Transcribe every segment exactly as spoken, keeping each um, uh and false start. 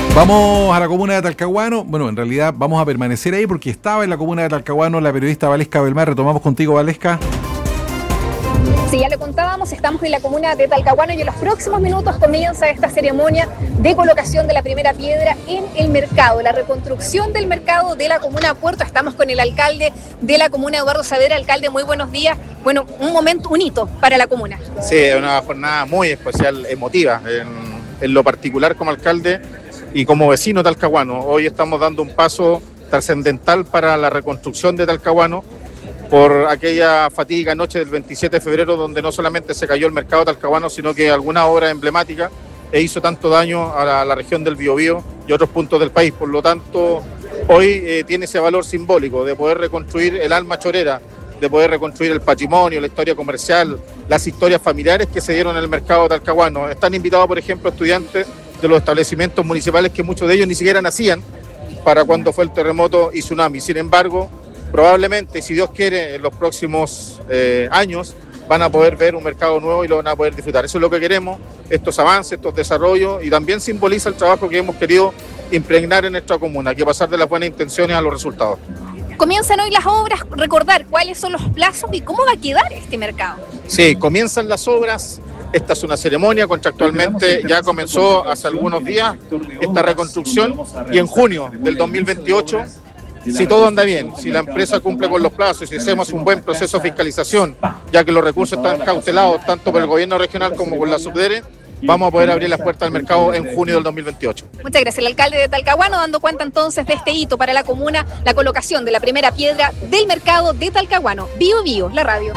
Vamos a la comuna de Talcahuano. Bueno, en realidad vamos a permanecer ahí porque estaba en la comuna de Talcahuano la periodista Valesca Belmar. Retomamos contigo, Valesca. Sí, ya le contábamos, estamos en la comuna de Talcahuano y en los próximos minutos comienza esta ceremonia de colocación de la primera piedra en el mercado, la reconstrucción del mercado de la comuna de Puerto. Estamos con el alcalde de la comuna, Eduardo Saavedra. Alcalde, muy buenos días. Bueno, un momento, un hito para la comuna. Sí, es una jornada muy especial, emotiva, en, en lo particular como alcalde y como vecino talcahuano. Hoy estamos dando un paso trascendental para la reconstrucción de Talcahuano por aquella fatídica noche del veintisiete de febrero donde no solamente se cayó el mercado talcahuano, sino que alguna obra emblemática e hizo tanto daño a la, a la región del Biobío y otros puntos del país. Por lo tanto, hoy eh, tiene ese valor simbólico de poder reconstruir el alma chorera, de poder reconstruir el patrimonio, la historia comercial, las historias familiares que se dieron en el mercado talcahuano. Están invitados, por ejemplo, estudiantes de los establecimientos municipales que muchos de ellos ni siquiera nacían para cuando fue el terremoto y tsunami. Sin embargo, probablemente, si Dios quiere, en los próximos eh, años van a poder ver un mercado nuevo y lo van a poder disfrutar. Eso es lo que queremos, estos avances, estos desarrollos, y también simboliza el trabajo que hemos querido impregnar en nuestra comuna, que pasar de las buenas intenciones a los resultados. Comienzan hoy las obras, recordar cuáles son los plazos y cómo va a quedar este mercado. Sí, comienzan las obras. Esta es una ceremonia, contractualmente ya comenzó hace algunos días esta reconstrucción y en junio del dos mil veintiocho, si todo anda bien, si la empresa cumple con los plazos, si hacemos un buen proceso de fiscalización, ya que los recursos están cautelados tanto por el gobierno regional como por la Subdere, vamos a poder abrir las puertas del mercado en junio del dos mil veintiocho. Muchas gracias. El alcalde de Talcahuano dando cuenta entonces de este hito para la comuna, la colocación de la primera piedra del mercado de Talcahuano. Bio Bio, la radio.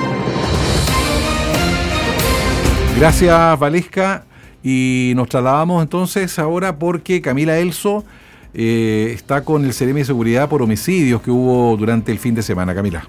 Gracias, Valesca. Y nos trasladamos entonces ahora porque Camila Elso eh, está con el Seremi de Seguridad por homicidios que hubo durante el fin de semana. Camila.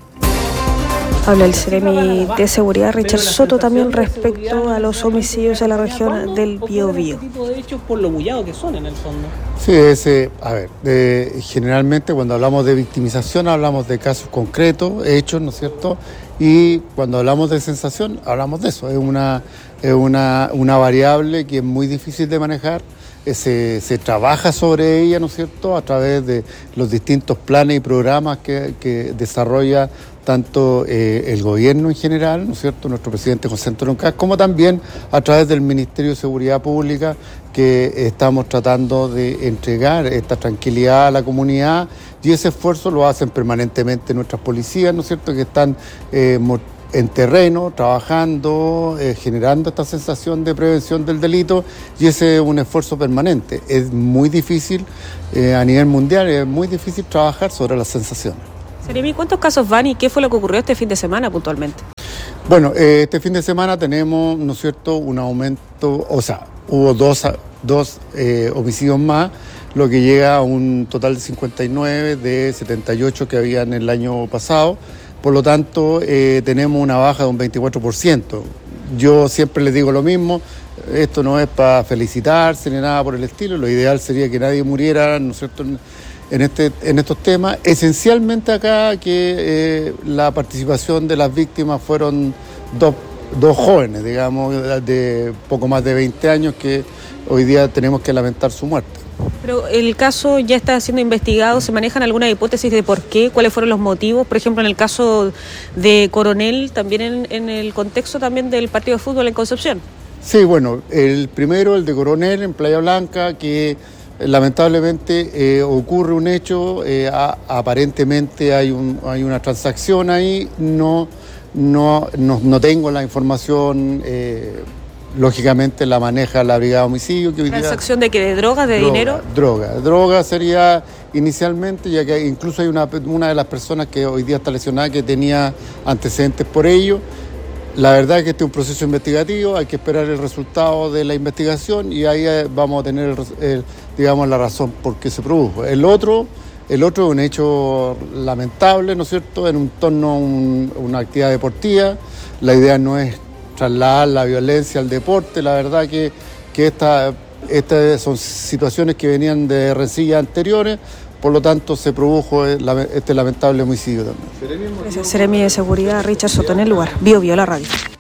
Habla el Seremi de Seguridad, Richard Soto, también respecto a los homicidios en la región del Biobío. ¿Qué tipo de hechos por lo bullado que son en el fondo? Sí, ese, a ver, eh, generalmente cuando hablamos de victimización hablamos de casos concretos, hechos, ¿no es cierto? Y cuando hablamos de sensación hablamos de eso, es una, es una, una variable que es muy difícil de manejar. Se, se trabaja sobre ella, ¿no es cierto?, a través de los distintos planes y programas que, que desarrolla tanto eh, el gobierno en general, ¿no es cierto?, nuestro presidente José Antonio Kast, como también a través del Ministerio de Seguridad Pública, que estamos tratando de entregar esta tranquilidad a la comunidad, y ese esfuerzo lo hacen permanentemente nuestras policías, ¿no es cierto?, que están eh, en terreno, trabajando, eh, generando esta sensación de prevención del delito, y ese es un esfuerzo permanente. Es muy difícil, eh, a nivel mundial, es muy difícil trabajar sobre las sensaciones. Seremi, ¿cuántos casos van y qué fue lo que ocurrió este fin de semana puntualmente? Bueno, eh, este fin de semana tenemos, ¿no es cierto?, un aumento, o sea, hubo dos, dos eh, homicidios más, lo que llega a un total de cincuenta y nueve de setenta y ocho que había en el año pasado. Por lo tanto, eh, tenemos una baja de un veinticuatro por ciento. Yo siempre les digo lo mismo, esto no es para felicitarse ni nada por el estilo, lo ideal sería que nadie muriera, ¿no es cierto?, en, en, este, en estos temas. Esencialmente acá que eh, la participación de las víctimas fueron dos, dos jóvenes, digamos, de poco más de veinte años, que hoy día tenemos que lamentar su muerte. Pero el caso ya está siendo investigado, ¿se manejan alguna hipótesis de por qué? ¿Cuáles fueron los motivos? Por ejemplo, en el caso de Coronel, también en, en el contexto también del partido de fútbol en Concepción. Sí, bueno, el primero, el de Coronel en Playa Blanca, que lamentablemente eh, ocurre un hecho, eh, a, aparentemente hay, un, hay una transacción ahí, no, no, no, no tengo la información. Eh, Lógicamente la maneja la Brigada de Homicidio. Que hoy ¿Transacción día, de qué? ¿De drogas? ¿De droga, dinero? Droga. Droga sería inicialmente, ya que incluso hay una, una de las personas que hoy día está lesionada que tenía antecedentes por ello. La verdad es que este es un proceso investigativo, hay que esperar el resultado de la investigación y ahí vamos a tener, el, el, digamos, la razón por qué se produjo. El otro, el otro es un hecho lamentable, ¿no es cierto?, en un torno a un, una actividad deportiva. La idea no es trasladar la violencia al deporte, la verdad que, que estas esta son situaciones que venían de rencillas anteriores, por lo tanto se produjo este lamentable homicidio también. Seremi de Seguridad, Richard Soto, en el lugar. Bio Bio, la radio.